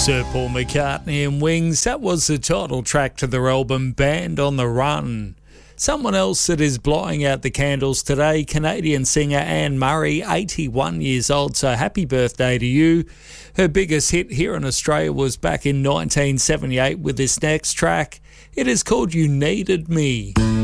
Sir Paul McCartney and Wings, that was the title track to their album Band on the Run. Someone else that is blowing out the candles today, Canadian singer Anne Murray, 81 years old, so happy birthday to you. Her biggest hit here in Australia was back in 1978 with this next track. It is called You Needed Me.